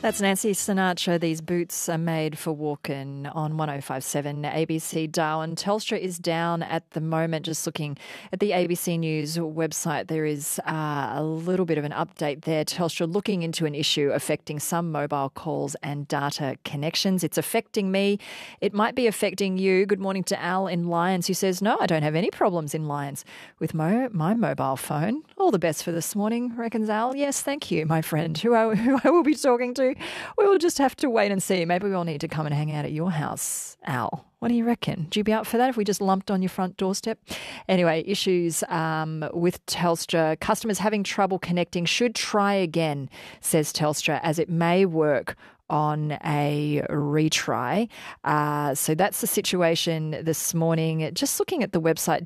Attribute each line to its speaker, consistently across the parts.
Speaker 1: That's Nancy Sinatra. These boots are made for walking on 105.7 ABC Darwin. Telstra is down at the moment. Just looking at the ABC News website, there is a little bit of an update there. Telstra looking into an issue affecting some mobile calls and data connections. It's affecting me. It might be affecting you. Good morning to Al in Lyons, who says, no, I don't have any problems in Lyons with my mobile phone. All the best for this morning, reckons Al. Yes, thank you, my friend, who I will be talking to. We will just have to wait and see. Maybe we'll need to come and hang out at your house, Al. What do you reckon? Do you be up for that if we just lumped on your front doorstep? Anyway, issues with Telstra. Customers having trouble connecting should try again, says Telstra, as it may work on a retry. So that's the situation this morning. Just looking at the website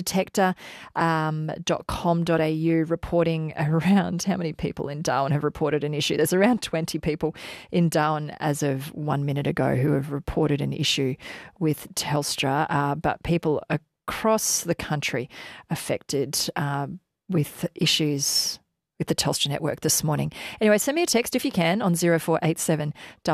Speaker 1: downdetector.com.au, reporting around how many people in Darwin have reported an issue. There's around 20 people in Darwin as of 1 minute ago who have reported an issue with Telstra, but people across the country affected with issues with the Telstra network this morning. Anyway, send me a text if you can on 0487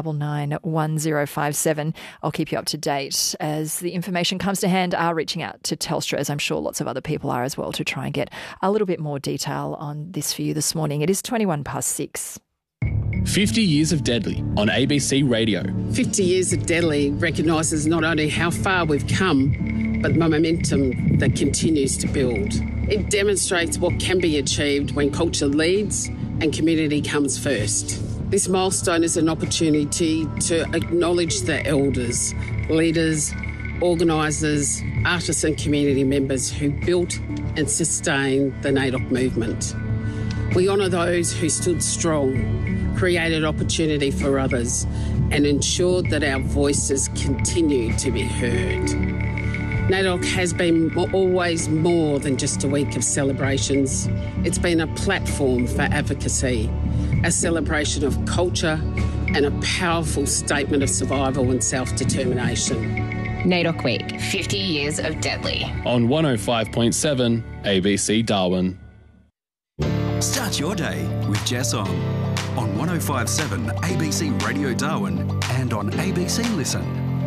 Speaker 1: 991057. I'll keep you up to date as the information comes to hand. Are reaching out to Telstra, as I'm sure lots of other people are as well, to try and get a little bit more detail on this for you this morning. It is 6:21.
Speaker 2: 50 Years of Deadly on ABC Radio.
Speaker 3: 50 Years of Deadly recognises not only how far we've come, but the momentum that continues to build. It demonstrates what can be achieved when culture leads and community comes first. This milestone is an opportunity to acknowledge the elders, leaders, organisers, artists and community members who built and sustained the NAIDOC movement. We honour those who stood strong, created opportunity for others, and ensured that our voices continue to be heard. NAIDOC has been always more than just a week of celebrations. It's been a platform for advocacy, a celebration of culture, and a powerful statement of survival and self-determination.
Speaker 4: NAIDOC Week, 50 Years of Deadly.
Speaker 2: On 105.7 ABC Darwin.
Speaker 5: Start your day with Jess on 105.7 ABC Radio Darwin and on ABC Listen.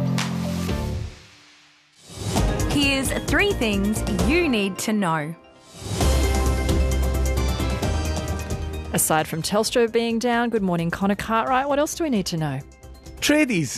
Speaker 6: Here's 3 things you need to know.
Speaker 1: Aside from Telstra being down, good morning, Connor Cartwright. What else do we need to know?
Speaker 7: Tradies.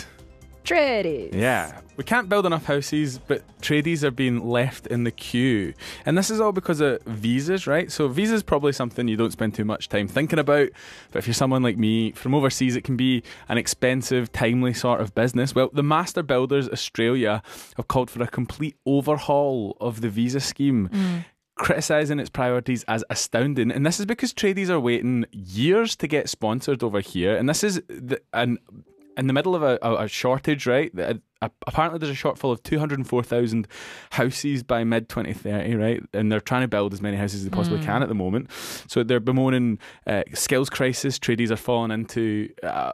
Speaker 1: Yeah.
Speaker 7: We can't build enough houses, but tradies are being left in the queue. And this is all because of visas, right? So visas probably something you don't spend too much time thinking about. But if you're someone like me from overseas, it can be an expensive, timely sort of business. Well, the Master Builders Australia have called for a complete overhaul of the visa scheme. Criticising its priorities as astounding. And this is because tradies are waiting years to get sponsored over here. And this is in the middle of a shortage, right? Apparently there's a shortfall of 204,000 houses by mid-2030, right? And they're trying to build as many houses as they possibly can at the moment. So they're bemoaning skills crisis. Tradies are falling into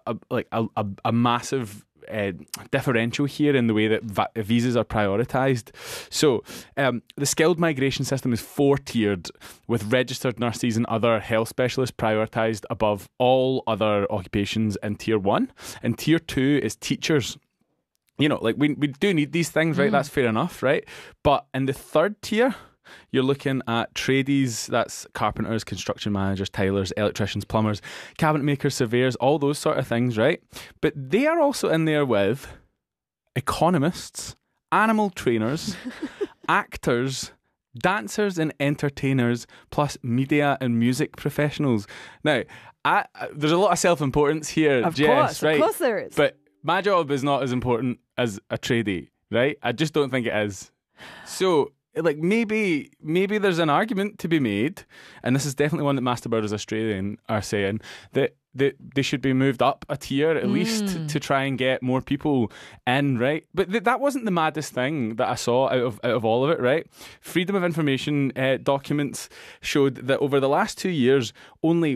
Speaker 7: a massive differential here in the way that visas are prioritised. So the skilled migration system is 4-tiered, with registered nurses and other health specialists prioritised above all other occupations in Tier 1. And Tier 2 is teachers. You know, like we do need these things, right? That's fair enough, right? But in the 3rd tier, you're looking at tradies, that's carpenters, construction managers, tilers, electricians, plumbers, cabinet makers, surveyors, all those sort of things, right? But they are also in there with economists, animal trainers, actors, dancers and entertainers, plus media and music professionals. Now, there's a lot of self-importance here, Jess, right?
Speaker 1: Of course there is.
Speaker 7: But my job is not as important as a tradie, right? I just don't think it is. So, like, maybe there's an argument to be made, and this is definitely one that Master Builders Australia are saying, that they should be moved up a tier at least to try and get more people in, right? But that wasn't the maddest thing that I saw out of all of it, right? Freedom of Information documents showed that over the last 2 years, only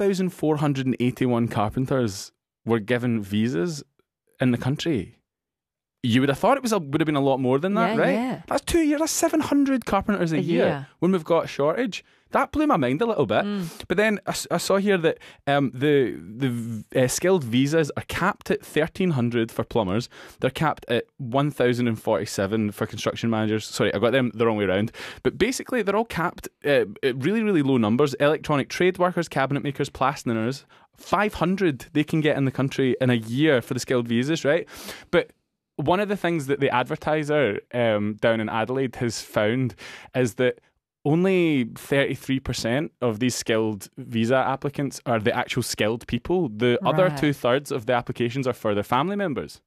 Speaker 7: 1,481 carpenters were given visas in the country. You would have thought would have been a lot more than that, right?
Speaker 1: Yeah.
Speaker 7: That's 2 years. That's 700 carpenters a year when we've got a shortage. That blew my mind a little bit. But then I saw here that the skilled visas are capped at 1,300 for plumbers. They're capped at 1,047 for construction managers. Sorry, I got them the wrong way around. But basically, they're all capped at really, really low numbers. Electronic trade workers, cabinet makers, plasterers, 500 they can get in the country in a year for the skilled visas, right? But one of the things that the advertiser down in Adelaide has found is that only 33% of these skilled visa applicants are the actual skilled people. The other 2/3 of the applications are for their family members.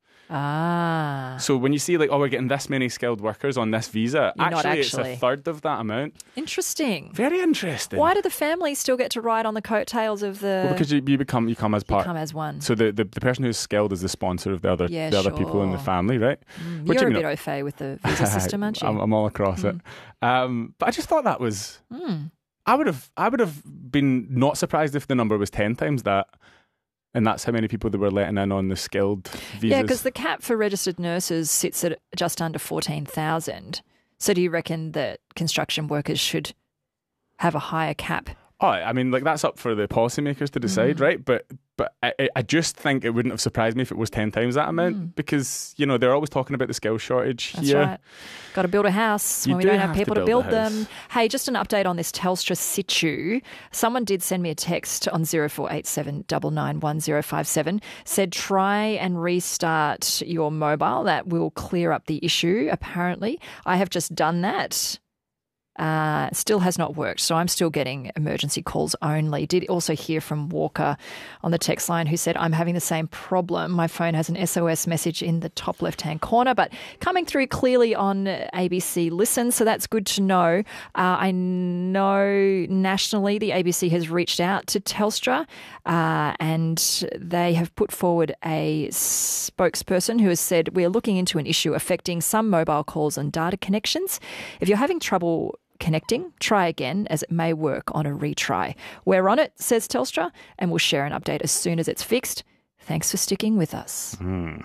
Speaker 7: So when you see like, oh, we're getting this many skilled workers on this visa, actually it's a third of that amount.
Speaker 1: Interesting.
Speaker 7: Very interesting.
Speaker 1: Why do the families still get to ride on the coattails of the...
Speaker 7: Well, because you come as part.
Speaker 1: You come as one.
Speaker 7: So the person who's skilled is the sponsor of the other people in the family, right?
Speaker 1: Which, you're a bit au fait with the visa system, aren't you?
Speaker 7: I'm all across it. But I just thought that was... I would have been not surprised if the number was 10 times that. And that's how many people they were letting in on the skilled visas.
Speaker 1: Yeah, because the cap for registered nurses sits at just under 14,000. So do you reckon that construction workers should have a higher cap?
Speaker 7: Oh, I mean, like that's up for the policymakers to decide, right? But I just think it wouldn't have surprised me if it was 10 times that amount because, you know, they're always talking about the skills shortage here.
Speaker 1: That's right. Got to build a house when we don't have people to build them. Hey, just an update on this Telstra situ. Someone did send me a text on 0487 991 057, said try and restart your mobile. That will clear up the issue, apparently. I have just done that. Still has not worked, so I'm still getting emergency calls only. Did also hear from Walker on the text line who said, I'm having the same problem. My phone has an SOS message in the top left-hand corner, but coming through clearly on ABC Listen, so that's good to know. I know nationally the ABC has reached out to Telstra and they have put forward a spokesperson who has said, we're looking into an issue affecting some mobile calls and data connections. If you're having trouble connecting, try again as it may work on a retry. We're on it, says Telstra, and we'll share an update as soon as it's fixed. Thanks for sticking with us.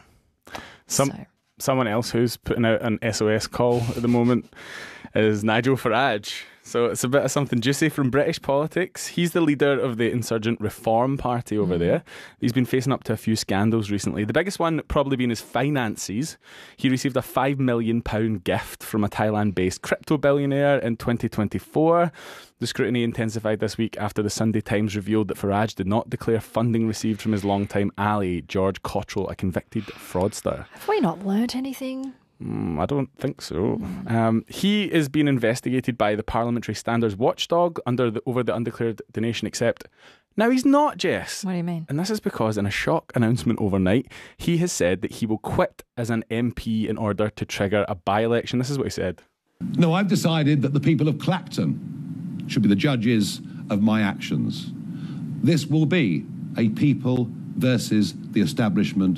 Speaker 7: Someone else who's putting out an SOS call at the moment is Nigel Farage. So it's a bit of something juicy from British politics. He's the leader of the Insurgent Reform Party over there. He's been facing up to a few scandals recently. The biggest one probably being his finances. He received a £5 million gift from a Thailand-based crypto billionaire in 2024. The scrutiny intensified this week after the Sunday Times revealed that Farage did not declare funding received from his longtime ally, George Cottrell, a convicted fraudster.
Speaker 1: Have we not learnt anything?
Speaker 7: I don't think so. He is being investigated by the Parliamentary Standards Watchdog over the undeclared donation, except now he's not, Jess.
Speaker 1: What do you mean?
Speaker 7: And this is because in a shock announcement overnight, he has said that he will quit as an MP in order to trigger a by-election. This is what he said.
Speaker 8: No, I've decided that the people of Clacton should be the judges of my actions. This will be a people versus the establishment